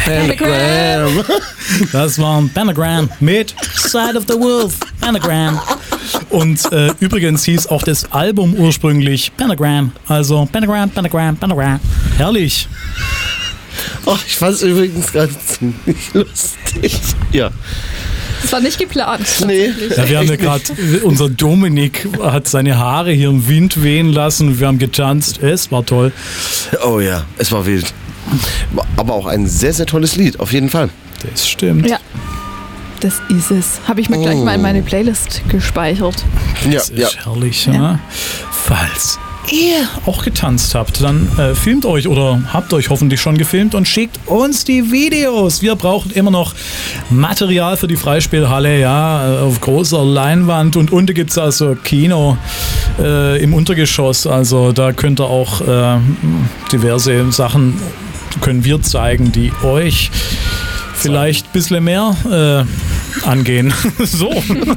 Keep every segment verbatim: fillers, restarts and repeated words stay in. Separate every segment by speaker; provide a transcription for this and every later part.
Speaker 1: Pentagram.
Speaker 2: Das war ein Pentagram mit Side of the Wolf. Pentagram. Und äh, übrigens hieß auch das Album ursprünglich Pentagram. Also Pentagram, Pentagram, Pentagram. Herrlich.
Speaker 1: Oh, ich fand es übrigens gerade ziemlich lustig. Ja.
Speaker 3: Das war nicht geplant.
Speaker 1: Nee.
Speaker 2: Ja, wir haben ja gerade, unser Dominik hat seine Haare hier im Wind wehen lassen. Wir haben getanzt. Es war toll.
Speaker 1: Oh ja, es war wild. Aber auch ein sehr, sehr tolles Lied, auf jeden Fall.
Speaker 2: Das stimmt.
Speaker 3: Ja, das ist es. Habe ich mir gleich mal in meine Playlist gespeichert.
Speaker 1: Ja,
Speaker 2: Das ist
Speaker 1: ja.
Speaker 2: herrlich, ja.
Speaker 3: Ja.
Speaker 2: Falls ihr auch getanzt habt, dann äh, filmt euch oder habt euch hoffentlich schon gefilmt und schickt uns die Videos. Wir brauchen immer noch Material für die Freispielhalle, ja, auf großer Leinwand, und unten gibt es also Kino äh, im Untergeschoss, also da könnt ihr auch äh, diverse Sachen, können wir zeigen, die euch vielleicht ein bisschen mehr äh, angehen. So.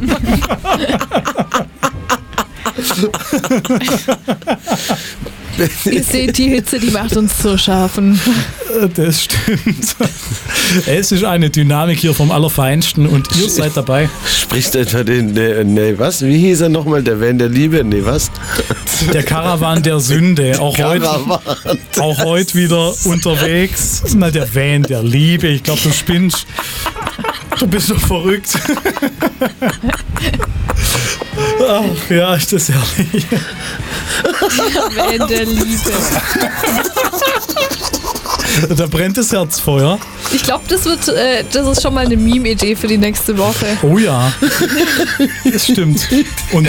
Speaker 3: Ihr seht, die Hitze, die macht uns zu schaffen.
Speaker 2: Das stimmt. Es ist eine Dynamik hier vom Allerfeinsten und ihr seid dabei.
Speaker 1: Sprichst du etwa den, nee, nee, was? Wie hieß er nochmal? Der Van der Liebe? Nee, was?
Speaker 2: Der Karawan der Sünde. Auch heute,
Speaker 1: Karawan.
Speaker 2: auch heute wieder unterwegs. Das ist mal der Van der Liebe. Ich glaube, du spinnst. Du bist so verrückt. Ach ja, ist das herrlich.
Speaker 3: Der Van der Liebe.
Speaker 2: Da brennt das Herzfeuer.
Speaker 3: Ich glaube, das wird, äh, das ist schon mal eine Meme-Idee für die nächste Woche.
Speaker 2: Oh ja, das stimmt. Und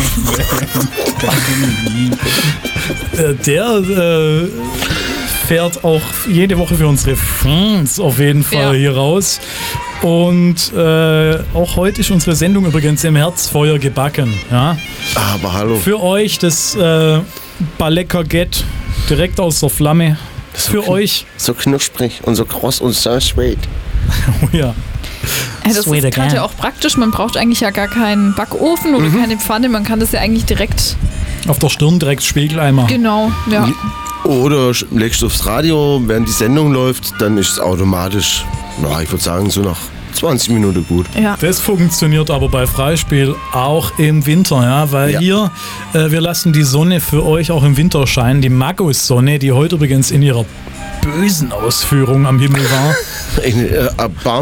Speaker 2: äh, der äh, fährt auch jede Woche für unsere Fans auf jeden Fall
Speaker 3: Ja.
Speaker 2: hier raus. Und äh, auch heute ist unsere Sendung übrigens im Herzfeuer gebacken. Ja?
Speaker 1: Aber hallo.
Speaker 2: Für euch das äh, Balecker Get direkt aus der Flamme. Für
Speaker 1: kn-
Speaker 2: euch.
Speaker 1: So knusprig und so kross und so sweet.
Speaker 2: Oh ja.
Speaker 3: Ja, das
Speaker 2: Sweet
Speaker 3: ist gerade
Speaker 2: again.
Speaker 3: ja auch praktisch. Man braucht eigentlich ja gar keinen Backofen oder keine Pfanne. Man kann das ja eigentlich direkt.
Speaker 2: Auf der Stirn direkt Spiegeleimer.
Speaker 3: Genau, ja.
Speaker 1: Oder sch- legst du aufs Radio, während die Sendung läuft, dann ist es automatisch, na, ich würde sagen, so nach zwanzig Minuten gut.
Speaker 3: ja.
Speaker 2: Das funktioniert aber bei Freispiel auch im Winter, ja, weil
Speaker 1: Ja.
Speaker 2: hier, äh, wir lassen die Sonne für euch auch im Winter scheinen. Die Magus-Sonne, die heute übrigens in ihrer bösen Ausführung am Himmel war.
Speaker 1: Eine äh, erbarm-